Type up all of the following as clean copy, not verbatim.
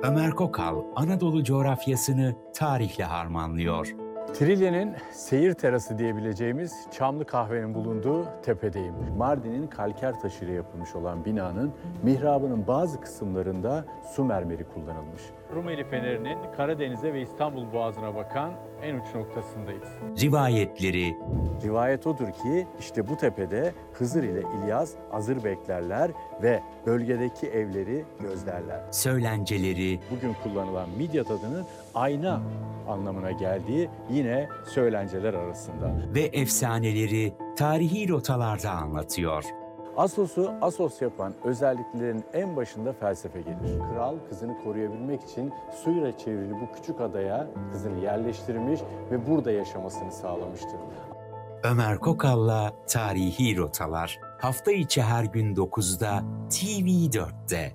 Ömer Kokal, Anadolu coğrafyasını tarihle harmanlıyor. Trilye'nin seyir terası diyebileceğimiz Çamlı Kahve'nin bulunduğu tepedeyim. Mardin'in kalker taşıyla yapılmış olan binanın mihrabının bazı kısımlarında su mermeri kullanılmış. Rumeli Feneri'nin Karadeniz'e ve İstanbul Boğazı'na bakan en uç noktasındayız. Rivayetleri, Rivayet odur ki işte bu tepede Hızır ile İlyas hazır beklerler ve bölgedeki evleri gözlerler. söylenceleri, Bugün kullanılan Midyat adının ayna anlamına geldiği yine söylenceler arasında. ve efsaneleri tarihi rotalarda anlatıyor. Assos'u Assos yapan özelliklerin en başında felsefe gelir. Kral kızını koruyabilmek için suyla çevrili bu küçük adaya kızını yerleştirmiş ve burada yaşamasını sağlamıştır. Ömer Kokal'la Tarihi Rotalar, hafta içi her gün 9'da TV4'te.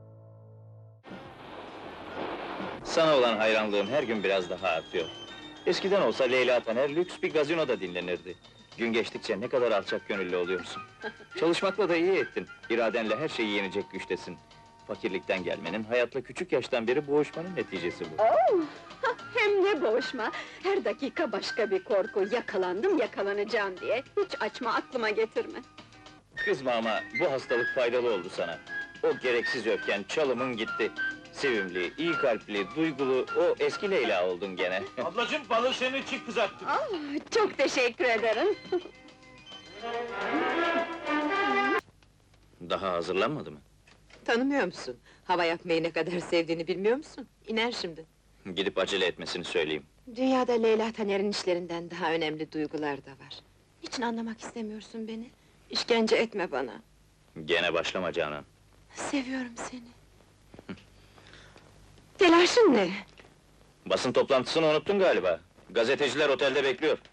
Sana olan hayranlığım her gün biraz daha artıyor. Eskiden olsa Leyla Taner lüks bir gazinoda dinlenirdi. Gün geçtikçe ne kadar alçak gönüllü oluyorsun. Çalışmakla da iyi ettin. İradenle her şeyi yenecek güçtesin. Fakirlikten gelmenin, hayatla küçük yaştan beri boğuşmanın neticesi bu. Oh, hem ne boğuşma! Her dakika başka bir korku, yakalandım yakalanacağım diye. Hiç açma, aklıma getirme. Kızma ama bu hastalık faydalı oldu sana. O gereksiz öfken çalımın gitti. Sevimli, iyi kalpli, duygulu, o eski Leyla oldun gene. Ablacığım balığı senin için kızarttım. Ah, çok teşekkür ederim. Daha hazırlanmadı mı? Tanımıyor musun? Hava yapmayı ne kadar sevdiğini bilmiyor musun? İner şimdi. Gidip acele etmesini söyleyeyim. Dünyada Leyla Taner'in işlerinden daha önemli duygular da var. Niçin anlamak istemiyorsun beni? İşkence etme bana. Gene başlama Canan. Seviyorum seni. Telaşın ne? Basın toplantısını unuttun galiba. Gazeteciler otelde bekliyor.